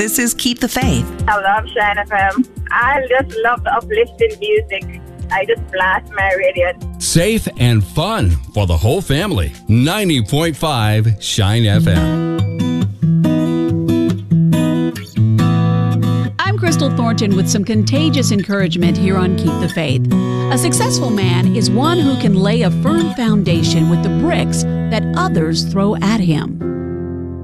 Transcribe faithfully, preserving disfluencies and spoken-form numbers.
This is Keep the Faith. I love Shine F M. I just love the uplifting music. I just blast my radio. Safe and fun for the whole family. ninety point five Shine F M. I'm Crystal Thornton with some contagious encouragement here on Keep the Faith. A successful man is one who can lay a firm foundation with the bricks that others throw at him.